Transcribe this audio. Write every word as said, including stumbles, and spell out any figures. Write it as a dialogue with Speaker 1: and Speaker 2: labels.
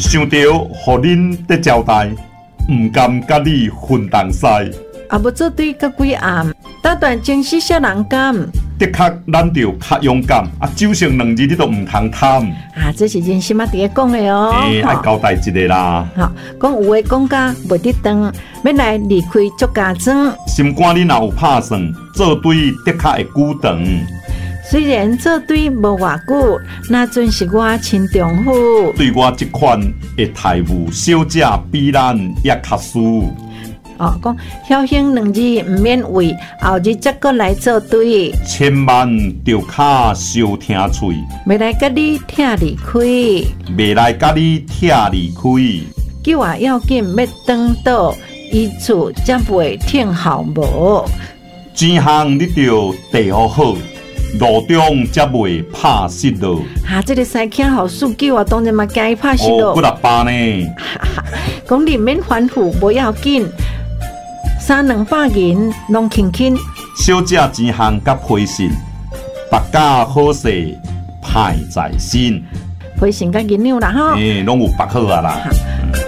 Speaker 1: 想到互恁得交代，唔甘甲你分东西。
Speaker 2: 啊，要做对甲几暗，打断情绪少人感。
Speaker 1: 的确，咱着较勇敢，啊，酒剩两字你都唔通贪。
Speaker 2: 啊，这是真心啊，伫咧讲的哦。
Speaker 1: 诶、欸，爱交代一个啦。
Speaker 2: 好，讲有话讲甲袂得当，要来离开足家庄。
Speaker 1: 心肝你若有拍算，做对的确会久长。
Speaker 2: 虽然做对无偌久，那阵是我亲丈夫。
Speaker 1: 对我这款的态务小姐比咱也较输。
Speaker 2: 哦，讲侥幸两字唔免为，后日再过来做对。
Speaker 1: 千万着较少听喙，
Speaker 2: 袂来甲你听离开，
Speaker 1: 袂来甲你拆离开。
Speaker 2: 叫我要紧要转倒，伊厝才袂听好无。
Speaker 1: 钱项你着地好好，路中才袂拍失落。
Speaker 2: 哈、啊，这个生囝好事叫我当然嘛惊伊拍失落。
Speaker 1: 哦，几六百呢？
Speaker 2: 讲你免反复，无要紧。三两百银，拢轻轻。
Speaker 1: 小姐钱项甲批信，大家好势，歹在心。
Speaker 2: 批信甲银两啦吼。
Speaker 1: 诶，拢有绑好啊啦。